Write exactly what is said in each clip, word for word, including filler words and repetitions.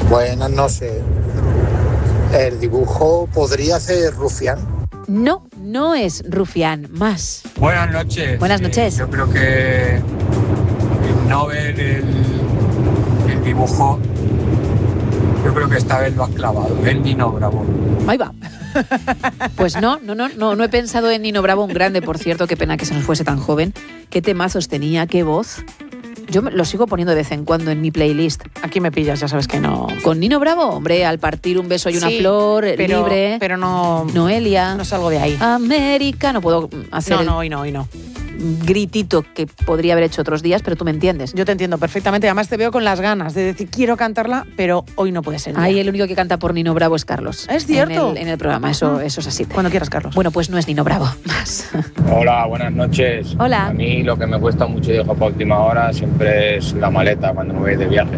Buenas noches. ¿El dibujo podría ser Rufián? No, no es Rufián, más. Buenas noches. Buenas noches. Eh, yo creo que el Nobel, el, el dibujo, yo creo que esta vez lo has clavado. El Nino Bravo. Ahí va. Pues no, no, no, no, no he pensado en Nino Bravo, un grande, por cierto, qué pena que se nos fuese tan joven. Qué temazos tenía, qué voz. Yo lo sigo poniendo de vez en cuando en mi playlist. Aquí me pillas, ya sabes que no. Con Nino Bravo, hombre, al partir un beso y una Sí, flor, pero, libre. Pero no. Noelia. No salgo de ahí. América, no puedo hacer No, el no, hoy no, hoy no. gritito que podría haber hecho otros días, pero tú me entiendes. Yo te entiendo perfectamente. Además te veo con las ganas de decir quiero cantarla, pero hoy no puede ser. Ahí el único que canta por Nino Bravo es Carlos. Es cierto. En el, en el programa, eso, eso es así. Cuando quieras, Carlos. Bueno, pues no es Nino Bravo. Más. Hola, buenas noches. Hola. A mí lo que me cuesta mucho y dejo para última hora siempre es la maleta cuando me voy de viaje.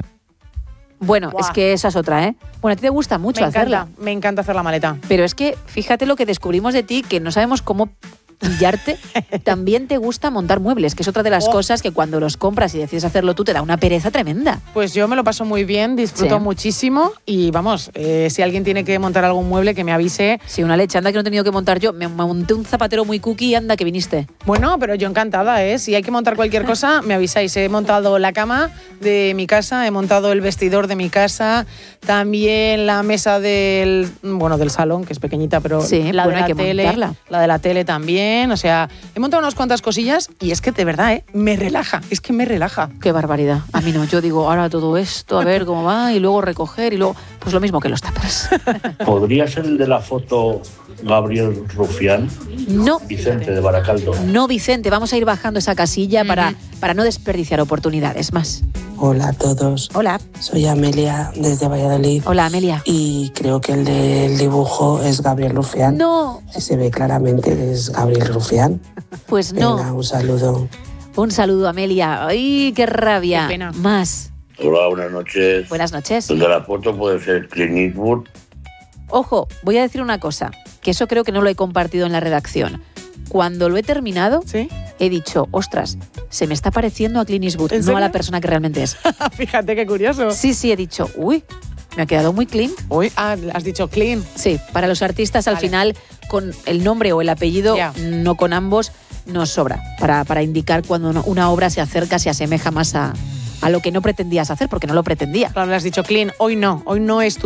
Bueno, Buah. es que esa es otra, ¿eh? Bueno, a ti te gusta mucho me hacerla. encanta, me encanta hacer la maleta. Pero es que fíjate lo que descubrimos de ti, que no sabemos cómo pillarte. También te gusta montar muebles, que es otra de las Oh. cosas que cuando los compras y decides hacerlo tú te da una pereza tremenda. Pues yo me lo paso muy bien, disfruto Sí. muchísimo y vamos, eh, si alguien tiene que montar algún mueble que me avise. Sí, una leche, anda que no he tenido que montar yo. Me monté un zapatero muy cookie y anda que viniste. Bueno, pero yo encantada, ¿eh? Si hay que montar cualquier cosa, me avisáis. He montado la cama de mi casa, he montado el vestidor de mi casa, también la mesa del, bueno, del salón, que es pequeñita, pero Sí, la bueno, de hay la que tele, montarla. la de la tele también, o sea, he montado unas cuantas cosillas y es que de verdad, ¿eh? Me relaja, es que me relaja. Qué barbaridad. A mí no. Yo digo, ahora todo esto, a ver cómo va, y luego recoger, y luego, pues lo mismo que los tapas. ¿Podría ser el de la foto Gabriel Rufián? No, Vicente de Baracaldo. no, Vicente, vamos a ir bajando esa casilla para, para no desperdiciar oportunidades más. Hola a todos. Hola. Soy Amelia desde Valladolid. Hola, Amelia. Y creo que el del dibujo es Gabriel Rufián. No, Si se ve claramente que es Gabriel Rufián. pues no. Venga, un saludo. Un saludo, Amelia. ¡Ay, qué rabia! Qué pena. Más. Hola, buenas noches. Buenas noches. El de la foto puede ser Clint Eastwood. Ojo, voy a decir una cosa, que eso creo que no lo he compartido en la redacción. Cuando lo he terminado, ¿Sí? he dicho, ostras, se me está pareciendo a Clint Eastwood, ¿En no serio? a la persona que realmente es. Fíjate qué curioso. Sí, sí, he dicho, uy, me ha quedado muy Clint. Uy, ah, has dicho clean. Sí, para los artistas al Vale. final con el nombre o el apellido, Ya. no con ambos, nos sobra para, para indicar cuando no- una obra se acerca, se asemeja más a, a lo que no pretendías hacer, porque no lo pretendía. Claro, le has dicho clean. Hoy no, hoy no es tu